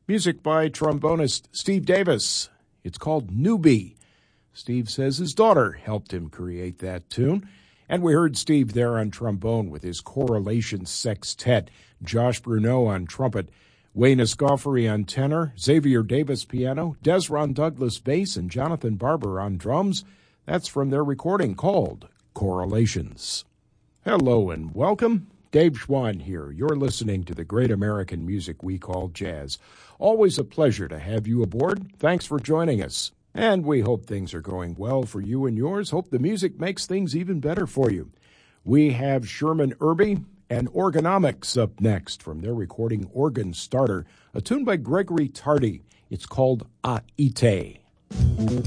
Music by trombonist Steve Davis. It's called Newbie. Steve says his daughter helped him create that tune. And we heard Steve there on trombone with his Correlation Sextet, Josh Bruneau on trumpet, Wayne Escoffery on tenor, Xavier Davis piano, Desron Douglas bass, and Jonathan Barber on drums. That's from their recording called Correlations. Hello and welcome. Dave Schwann here. You're listening to the great American music we call jazz. Always a pleasure to have you aboard. Thanks for joining us. And we hope things are going well for you and yours. Hope the music makes things even better for you. We have Sherman Irby and Organomics up next from their recording Organ Starter, a tune by Gregory Tardy. It's called Aite.